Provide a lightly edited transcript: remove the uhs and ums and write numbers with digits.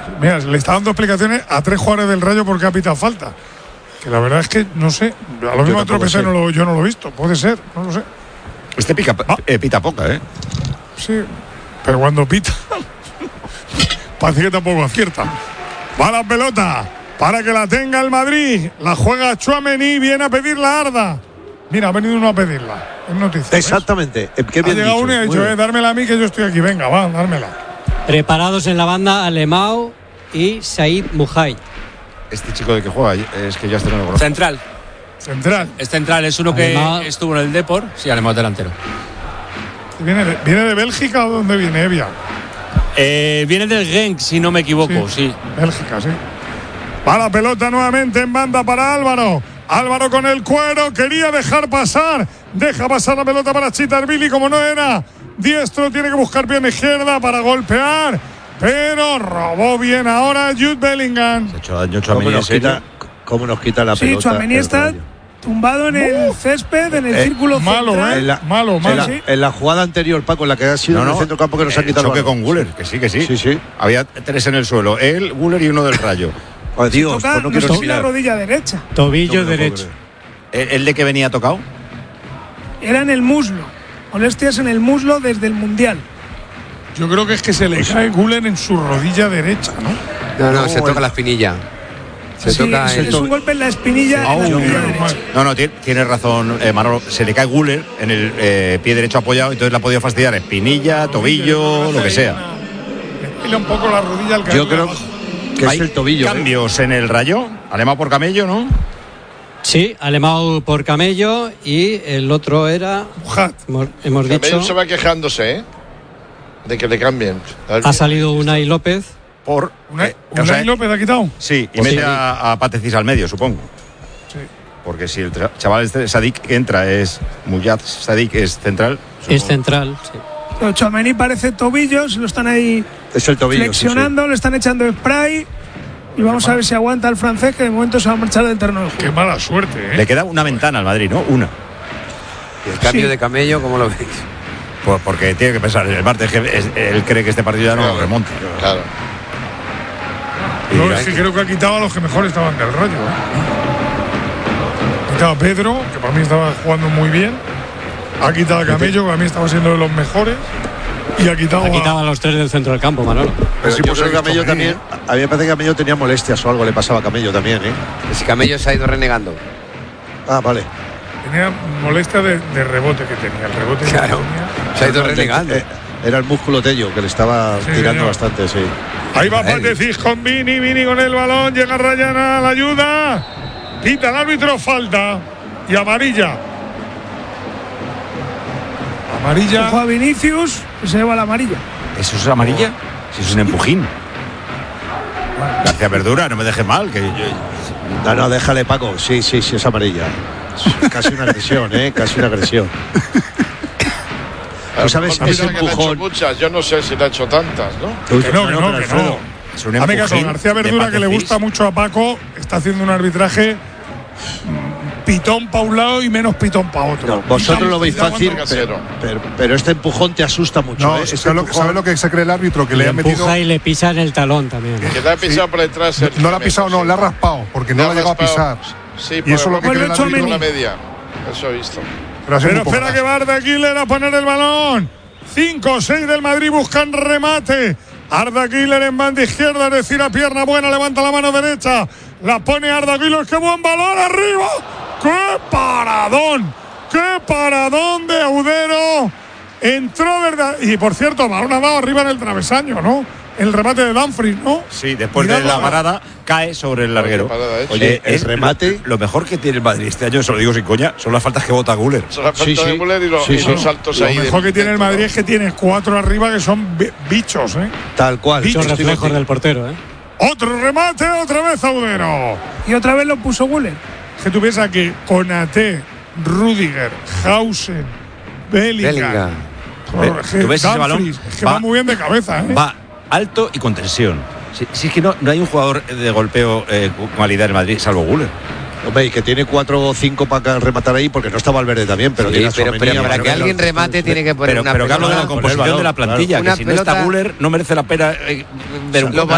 Mira, le está dando explicaciones a 3 jugadores del Rayo porque ha pitado falta. Que la verdad es que no sé. A lo mismo tropecé, yo no lo he visto. Puede ser, no lo sé. Este pita poca, ¿eh? Sí, pero cuando pita parece que tampoco acierta. Va la pelota para que la tenga el Madrid. La juega Tchouaméni, viene a pedir la Arda. Mira, ha venido uno a pedirla. Es noticia. Exactamente. Qué bien ha llegado dicho. Uno y ha dicho, dármela a mí que yo estoy aquí. Venga, va, dármela. Preparados en la banda Alemão y Said Mujay. Este chico de que juega, es que ya no lo conozco. Central. Es central, es uno Alemão. que estuvo en el Depor. Sí, Alemão delantero. ¿Viene de Bélgica o dónde viene, Evia? Viene del Genk, si no me equivoco, sí. Bélgica, sí. Va la pelota nuevamente en banda para Álvaro. Álvaro con el cuero, quería dejar pasar. Deja pasar la pelota para Chitarvili, como no era diestro, tiene que buscar pierna izquierda para golpear. Pero robó bien ahora Jude Bellingham. Se ha hecho daño Tchouaméni. ¿Cómo nos quita la pelota? Sí, Tchouaméni está tumbado en el césped, en el círculo malo, central. Malo. En la jugada anterior, Paco, en la que ha sido en el centro campo que nos ha quitado. Choque con Güler, que sí. Sí. Había 3 en el suelo, él, Güler y uno del Rayo. Oh, Dios, toca, no quiero la rodilla derecha. Tobillo derecho. ¿El de que venía tocado? Era en el muslo. Molestias en el muslo desde el Mundial. Yo creo que es que se le cae Güler en su rodilla derecha, ¿no? No, se toca la espinilla. Es un golpe en la espinilla. No, tiene razón, Manolo. Se le cae Güler en el pie derecho apoyado, entonces le ha podido fastidiar espinilla, tobillo, lo que sea. Le un poco la rodilla al caer. Yo creo que es el tobillo. Cambios en el Rayo. Alemão por Camello, ¿no? Sí, Alemão por Camello y el otro era. Hemos dicho. Camello se va quejándose, de que le cambien. Ha salido Unai López. ¿Unai López ha quitado? Sí, y mete a Patecis al medio, supongo. Sí. Porque si el chaval este Sadik que entra es Muyad Sadik, es central. Es central, sí. Pero Tchouaméni parece tobillos, lo están ahí flexionando, le están echando spray. Y vamos a ver si aguanta el francés, que de momento se va a marchar del terreno de juego. Qué mala suerte, Le queda una ventana al Madrid, ¿no? Una. ¿Y el cambio de Camello, cómo lo veis? Pues porque tiene que pensar, el martes él cree que este partido ya no lo remonta. Claro. No, es que creo que ha quitado a los que mejor estaban del Rayo. Ha quitado a Pedro, que para mí estaba jugando muy bien. Ha quitado a Camello, que para mí estaba siendo de los mejores. Y ha quitado a los 3 del centro del campo, Manolo. Pero sí, pues el Camello también. A mí me parece que Camello tenía molestias o algo le pasaba a Camello también, Si Camello se ha ido renegando. Ah, vale. Tenía molestia de rebote que tenía. El rebote claro. Se ha ido renegando. Era el músculo tello que le estaba tirando bastante, sí. Ahí va Patecis con Vini con el balón, llega Rayana a la ayuda. Pita el árbitro, falta. Y amarilla. Ojo a Vinicius, que se lleva la amarilla. ¿Eso es amarilla? Si es un empujín. García Verdura, no me dejes mal. No, déjale, Paco. Sí, es amarilla. Casi una agresión, casi una agresión. ¿Tú sabes? Ese empujón. Muchas, yo no sé si le ha hecho tantas, ¿no? Que no. Es un empujón. Caso, García Verdura, que le gusta mucho a Paco, está haciendo un arbitraje pitón para un lado y menos pitón para otro. No, vosotros lo veis fácil, pero este empujón te asusta mucho. No, ¿sabes lo que se cree el árbitro? Que le ha metido. Empuja y le pisa en el talón también. Que le ha pisado por detrás. No le ha pisado, no, le ha raspado, porque no le ha llegado a pisar. Sí, y eso es lo que cree el árbitro. Una media. Eso he visto. Pero espera que Arda Güler a poner el balón. 5 o 6 del Madrid buscan remate. Arda Güler en banda izquierda, es decir, a pierna buena, levanta la mano derecha. La pone Arda Güler, qué buen balón arriba. ¡Qué paradón! ¡Qué paradón de Audero! Entró, ¿verdad? Y por cierto, balón ha dado arriba en el travesaño, ¿no? El remate de Dumfries, ¿no? Sí, después de la parada cae sobre el larguero. Oye, el remate. Lo mejor que tiene el Madrid este año, se lo digo sin coña, son las faltas que bota Güler. Son las faltas de Güler y los saltos ahí. Lo mejor que tiene el Madrid es que tiene 4 arriba que son bichos, Tal cual. Bichos reflejos del portero, Otro remate, otra vez Audero. Y otra vez lo puso Güler. Que tú piensas que Konaté, Rüdiger, Hausen, Bellingham. ¿Tú ves ese balón? Es que va muy bien de cabeza, Va alto y con tensión. Si es que no hay un jugador de golpeo con calidad en Madrid, salvo Güler. Hombre, y que tiene 4 o 5 para rematar ahí, porque no está Valverde también, pero tiene pero para que alguien remate tiene que poner una pelota. Pero que hablo de la composición de la plantilla, que si no está Güler no merece la pena ver un